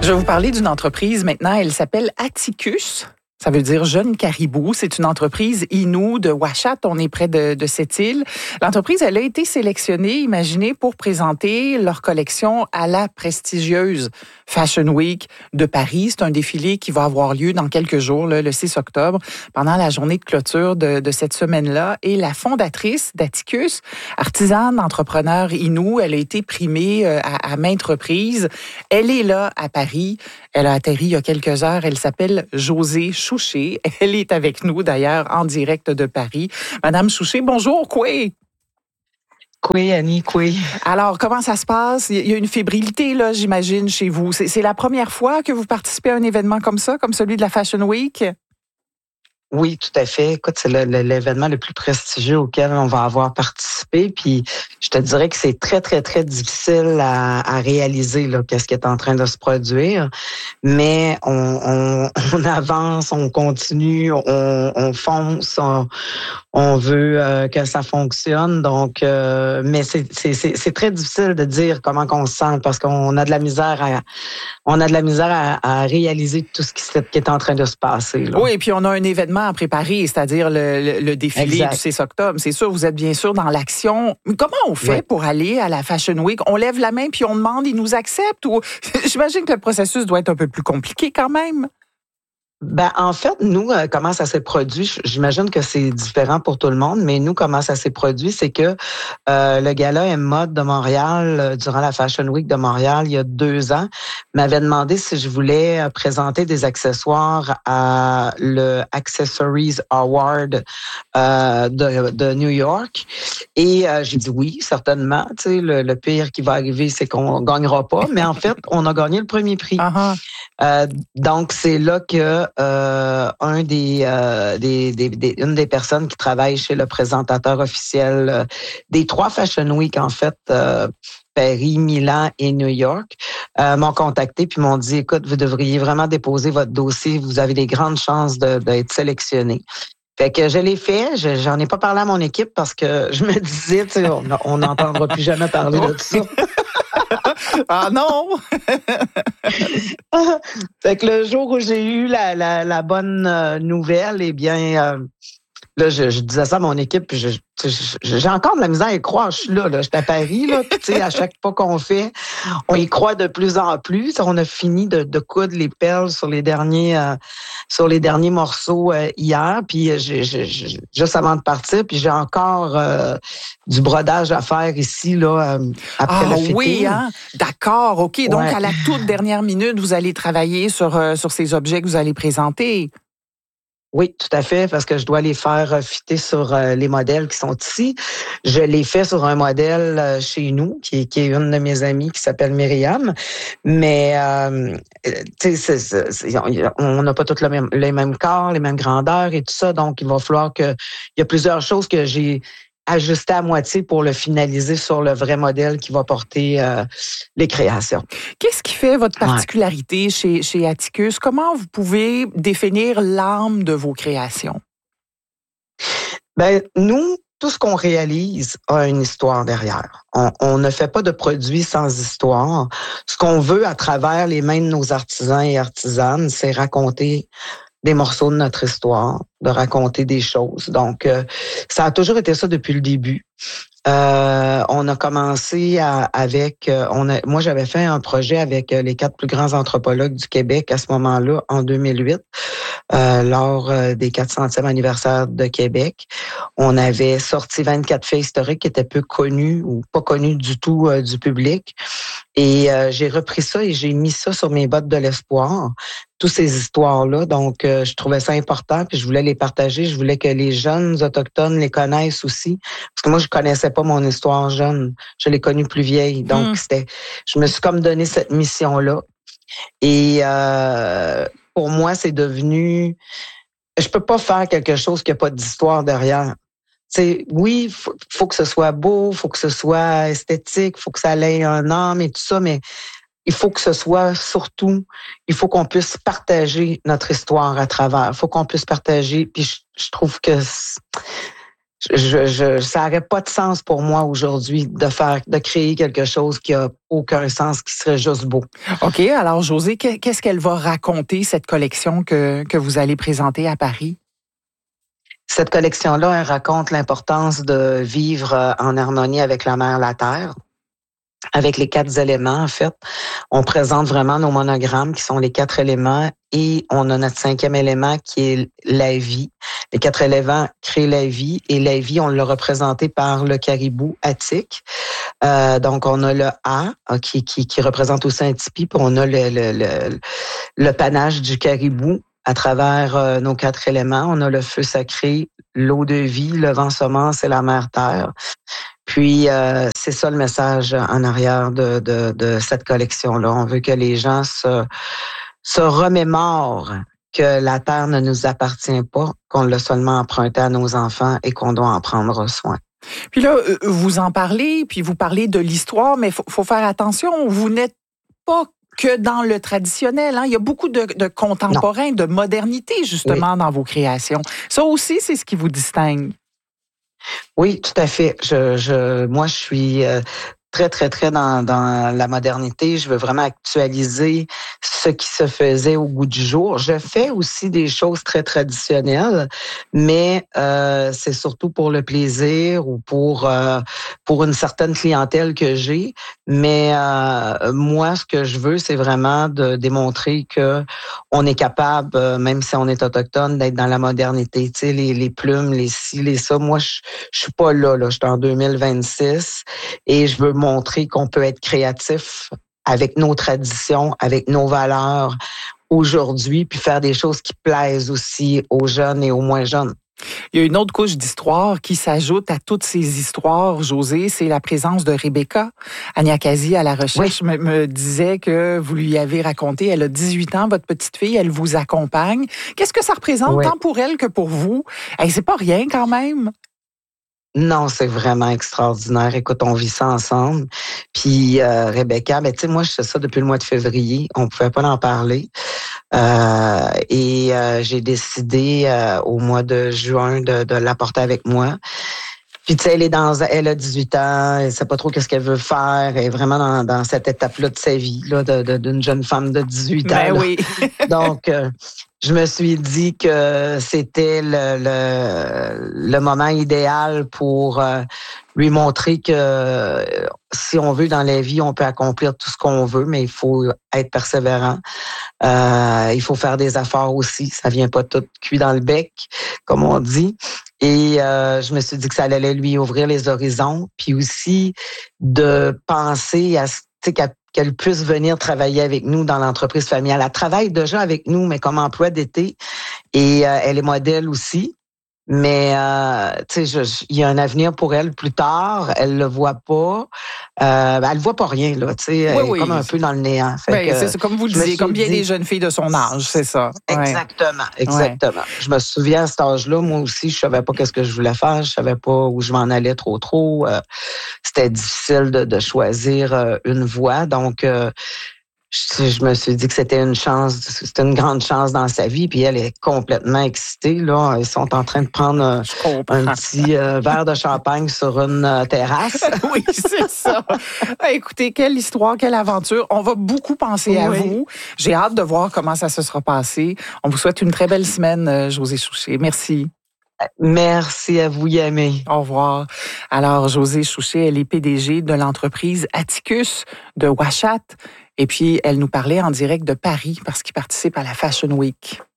Je vais vous parler d'une entreprise maintenant. Elle s'appelle Atticus. Ça veut dire Jeune Caribou. C'est une entreprise Innu de Ouachat. On est près de cette île. L'entreprise, elle a été sélectionnée, imaginez, pour présenter leur collection à la prestigieuse Fashion Week de Paris. C'est un défilé qui va avoir lieu dans quelques jours, le 6 octobre, pendant la journée de clôture de cette semaine-là. Et la fondatrice d'Atticus, artisane, entrepreneur Innu, elle a été primée à maintes reprises. Elle est là à Paris. Elle a atterri il y a quelques heures. Elle s'appelle Josée Chouché. Elle est avec nous, d'ailleurs, en direct de Paris. Madame Chouché, bonjour, quoi? Oui, Annie, oui. Alors, comment ça se passe? Il y a une fébrilité, là, j'imagine, chez vous. C'est la première fois que vous participez à un événement comme ça, comme celui de la Fashion Week? Oui, tout à fait. Écoute, c'est l'événement le plus prestigieux auquel on va avoir participé. Puis, je te dirais que c'est très, très, très difficile à réaliser, là, qu'est-ce qui est en train de se produire. Mais on avance, on continue, on fonce, on veut que ça fonctionne. Donc, mais c'est très difficile de dire comment qu'on se sent parce qu'on a de la misère à réaliser tout ce qui est en train de se passer, là. Oui, et puis on a un événement à préparer, c'est-à-dire le défilé Exact. du 6 octobre. C'est sûr, vous êtes bien sûr dans l'action. Mais comment on fait pour aller à la Fashion Week? On lève la main puis on demande, ils nous acceptent? Ou j'imagine que le processus doit être un peu plus compliqué quand même. Ben, en fait, nous, comment ça s'est produit, j'imagine que c'est différent pour tout le monde, mais nous, comment ça s'est produit, c'est que le gala M-Mode de Montréal, durant la Fashion Week de Montréal, il y a 2 ans, m'avait demandé si je voulais présenter des accessoires à le Accessories Award de New York. Et j'ai dit oui, certainement. Tu sais, le pire qui va arriver, c'est qu'on gagnera pas. Mais en fait, on a gagné le premier prix. Donc, c'est là que une des personnes qui travaille chez le présentateur officiel des 3 Fashion Week, en fait, Paris, Milan et New York, m'ont contacté puis m'ont dit, écoute, vous devriez vraiment déposer votre dossier, vous avez des grandes chances d'être sélectionné. Fait que je l'ai fait, j'en ai pas parlé à mon équipe parce que je me disais, tu sais, on n'entendra plus jamais parler de ça. Ah non! Fait que le jour où j'ai eu la bonne nouvelle, eh bien, là, je disais ça à mon équipe, puis j'ai encore de la misère à y croire. Je suis là, je suis à Paris, là, puis tu sais, à chaque pas qu'on fait, on y croit de plus en plus. On a fini de coudre les perles sur les derniers morceaux hier, puis juste avant de partir, puis j'ai encore du brodage à faire ici, là, après le fitting. Oui, hein? D'accord, OK. Donc, à la toute dernière minute, vous allez travailler sur ces objets que vous allez présenter. Oui, tout à fait, parce que je dois les faire fitter sur les modèles qui sont ici. Je les fais sur un modèle chez nous, qui est une de mes amies qui s'appelle Myriam. Mais tu sais, on n'a pas tous les mêmes corps, les mêmes grandeurs et tout ça. Donc, il va falloir il y a plusieurs choses que j'ai ajusté à moitié pour le finaliser sur le vrai modèle qui va porter les créations. Qu'est-ce qui fait votre particularité chez Atticus? Comment vous pouvez définir l'âme de vos créations? Ben, nous, tout ce qu'on réalise a une histoire derrière. On ne fait pas de produits sans histoire. Ce qu'on veut à travers les mains de nos artisans et artisanes, c'est raconter des morceaux de notre histoire, de raconter des choses. Donc, ça a toujours été ça depuis le début. On a commencé moi j'avais fait un projet avec les 4 plus grands anthropologues du Québec à ce moment-là, en 2008, lors des 400e anniversaire de Québec. On avait sorti 24 faits historiques qui étaient peu connus ou pas connus du tout du public. Et j'ai repris ça et j'ai mis ça sur mes bottes de l'espoir, toutes ces histoires-là. Donc, je trouvais ça important, puis je voulais les partager. Je voulais que les jeunes autochtones les connaissent aussi. Parce que moi, je connaissais pas mon histoire jeune. Je l'ai connue plus vieille. Donc, je me suis comme donné cette mission-là. Et pour moi, c'est devenu... Je peux pas faire quelque chose qui n'a pas d'histoire derrière. T'sais, oui, faut que ce soit beau, faut que ce soit esthétique, faut que ça ait un âme et tout ça, mais il faut que ce soit surtout, il faut qu'on puisse partager notre histoire à travers. Il faut qu'on puisse partager. Puis je trouve que ça n'aurait pas de sens pour moi aujourd'hui de créer quelque chose qui a aucun sens, qui serait juste beau. OK. Alors, Josée, qu'est-ce qu'elle va raconter, cette collection que vous allez présenter à Paris? Cette collection-là, elle raconte l'importance de vivre en harmonie avec la mer, la terre. Avec les 4 éléments, en fait. On présente vraiment nos monogrammes qui sont les 4 éléments et on a notre 5e élément qui est la vie. Les 4 éléments créent la vie et la vie, on l'a représenté par le caribou attique. Donc, on a le A qui représente aussi un tipi, puis on a le panache du caribou à travers nos 4 éléments. On a le feu sacré, l'eau de vie, le vent semence et la mer terre. Puis, c'est ça le message en arrière de cette collection-là. On veut que les gens se remémorent que la terre ne nous appartient pas, qu'on l'a seulement emprunté à nos enfants et qu'on doit en prendre soin. Puis là, vous en parlez, puis vous parlez de l'histoire, mais faut faire attention, vous n'êtes pas que dans le traditionnel. Hein? Il y a beaucoup de contemporains, de modernité, justement, dans vos créations. Ça aussi, c'est ce qui vous distingue. Oui, tout à fait. Moi, je suis très, très, très dans la modernité. Je veux vraiment actualiser ce qui se faisait au goût du jour. Je fais aussi des choses très traditionnelles, mais c'est surtout pour le plaisir ou pour une certaine clientèle que j'ai. Mais moi, ce que je veux, c'est vraiment de démontrer que on est capable, même si on est autochtone, d'être dans la modernité. Tu sais, les plumes, les ci, les ça. Moi, je suis pas là. Je suis en 2026 et je veux montrer qu'on peut être créatif avec nos traditions, avec nos valeurs aujourd'hui, puis faire des choses qui plaisent aussi aux jeunes et aux moins jeunes. Il y a une autre couche d'histoire qui s'ajoute à toutes ces histoires, Josée, c'est la présence de Rebecca. Aniakazi, à la recherche, me disait que vous lui avez raconté, elle a 18 ans, votre petite fille, elle vous accompagne. Qu'est-ce que ça représente tant pour elle que pour vous? C'est pas rien quand même. Non, c'est vraiment extraordinaire. Écoute, on vit ça ensemble. Puis Rebecca, tu sais, moi, je fais ça depuis le mois de février. On pouvait pas en parler. J'ai décidé au mois de juin de l'apporter avec moi. Puis tu sais, elle a 18 ans, elle sait pas trop qu'est-ce qu'elle veut faire, elle est vraiment dans cette étape-là de sa vie, là, d'une jeune femme de 18 ans. Ben oui. Donc, je me suis dit que c'était le moment idéal pour lui montrer que si on veut dans la vie, on peut accomplir tout ce qu'on veut, mais il faut être persévérant. Il faut faire des efforts aussi. Ça vient pas tout cuit dans le bec, comme on dit. Et je me suis dit que ça allait lui ouvrir les horizons, puis aussi de penser à qu'elle puisse venir travailler avec nous dans l'entreprise familiale. Elle travaille déjà avec nous, mais comme emploi d'été. Et elle est modèle aussi. Mais tu sais, il y a un avenir pour elle plus tard. Elle le voit pas. Elle voit pas rien là. Tu sais, elle est comme un peu dans le néant. C'est comme vous le disiez, comme bien des jeunes filles de son âge, c'est ça. Exactement. Je me souviens à cet âge-là, moi aussi, je savais pas qu'est-ce que je voulais faire. Je savais pas où je m'en allais trop. C'était difficile de choisir une voie. Donc je me suis dit que c'était une grande chance dans sa vie, puis elle est complètement excitée, là. Ils sont en train de prendre un petit verre de champagne sur une terrasse. Oui, c'est ça. Écoutez, quelle histoire, quelle aventure. On va beaucoup penser à vous. J'ai hâte de voir comment ça se sera passé. On vous souhaite une très belle semaine, Josée Chouché. Merci. Merci à vous, Yamé. Au revoir. Alors, Josée Chouché, elle est PDG de l'entreprise Atticus de Ouachat. Et puis, elle nous parlait en direct de Paris parce qu'il participe à la Fashion Week.